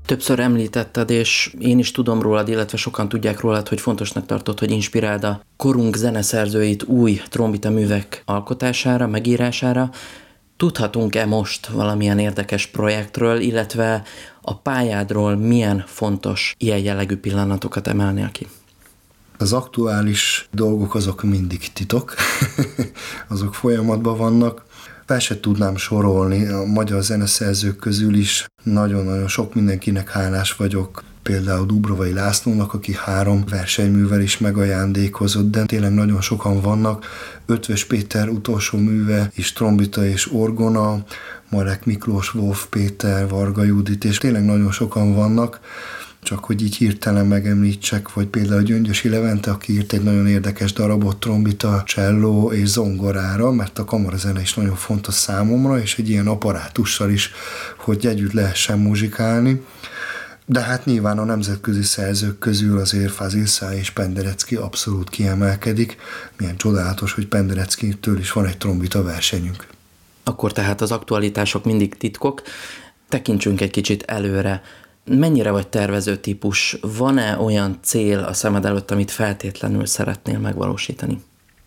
Többször említetted, és én is tudom rólad, illetve sokan tudják rólad, hogy fontosnak tartod, hogy inspiráld a korunk zeneszerzőit új trombita művek alkotására, megírására. Tudhatunk-e most valamilyen érdekes projektről, illetve a pályádról milyen fontos ilyen jellegű pillanatokat emelnél ki? Az aktuális dolgok azok mindig titok, azok folyamatban vannak. Fel se tudnám sorolni, a magyar zeneszerzők közül is nagyon-nagyon sok mindenkinek hálás vagyok. Például Dubrovai Lászlónak, aki 3 versenyművel is megajándékozott, de tényleg nagyon sokan vannak. Ötvös Péter utolsó műve is trombita és orgona, Marek Miklós, Wolf Péter, Varga Judit, és tényleg nagyon sokan vannak. Csak hogy így hirtelen megemlítsek, vagy például Gyöngyösi Levente, aki írt egy nagyon érdekes darabot trombita, cselló és zongorára, mert a kamarazene is nagyon fontos számomra, és egy ilyen apparátussal is, hogy együtt lehessen muzsikálni. De hát nyilván a nemzetközi szerzők közül azért Fazil Say és Penderecki abszolút kiemelkedik. Milyen csodálatos, hogy Pendereckitől is van egy trombita versenyünk. Akkor tehát az aktualitások mindig titkok. Tekintsünk egy kicsit előre. Mennyire vagy tervező típus? Van-e olyan cél a szemed előtt, amit feltétlenül szeretnél megvalósítani?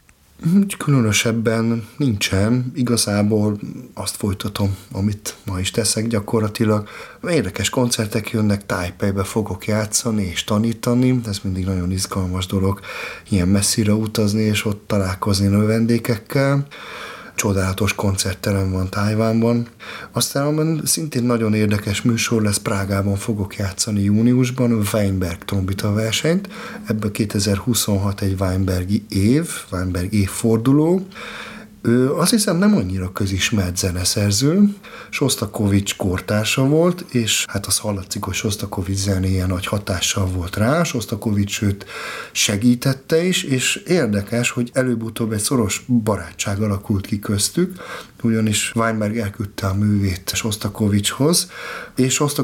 Különösebben nincsen. Igazából azt folytatom, amit ma is teszek gyakorlatilag. Érdekes koncertek jönnek, Taipeibe fogok játszani és tanítani. Ez mindig nagyon izgalmas dolog, ilyen messzire utazni és ott találkozni növendékekkel. Csodálatos koncertterem van Tajvánban. Aztán szintén nagyon érdekes műsor lesz, Prágában fogok játszani júniusban, Weinberg trombita versenyt. Ebből 2026 egy Weinbergi év, Weinberg évforduló. Ő azt hiszem nem annyira közismert zeneszerző, Sostakovics kortársa volt, és hát az hallatszik, hogy Sostakovics zenéje nagy hatással volt rá, Sostakovics őt segítette is, és érdekes, hogy előbb-utóbb egy szoros barátság alakult ki köztük, ugyanis Weinberg elküldte a művét Sostakovicshoz, és